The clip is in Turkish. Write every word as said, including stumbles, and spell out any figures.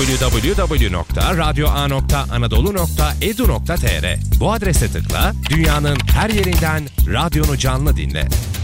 double-u double-u double-u nokta radyo a nokta anadolu nokta e d u nokta t r. Bu adrese tıkla, dünyanın her yerinden radyonu canlı dinle.